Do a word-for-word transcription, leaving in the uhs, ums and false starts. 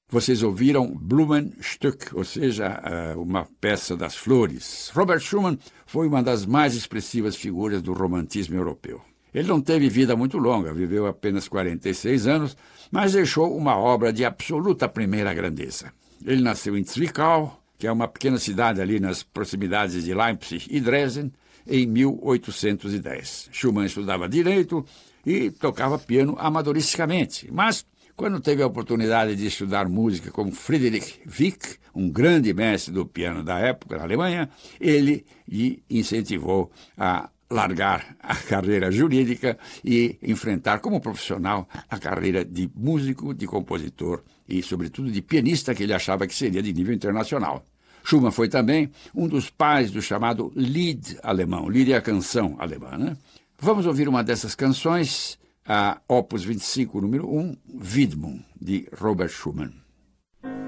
Vocês ouviram Blumenstück, ou seja, uma peça das flores. Robert Schumann foi uma das mais expressivas figuras do romantismo europeu. Ele não teve vida muito longa, viveu apenas quarenta e seis anos, mas deixou uma obra de absoluta primeira grandeza. Ele nasceu em Zwickau, que é uma pequena cidade ali nas proximidades de Leipzig e Dresden, em mil oitocentos e dez. Schumann estudava direito e tocava piano amadoristicamente, mas quando teve a oportunidade de estudar música com Friedrich Wieck, um grande mestre do piano da época na Alemanha, ele lhe incentivou a largar a carreira jurídica e enfrentar como profissional a carreira de músico, de compositor e, sobretudo, de pianista, que ele achava que seria de nível internacional. Schumann foi também um dos pais do chamado Lied alemão. Lied é a canção alemã, né? Vamos ouvir uma dessas canções, a Opus vinte e cinco, número um, Widmung, de Robert Schumann.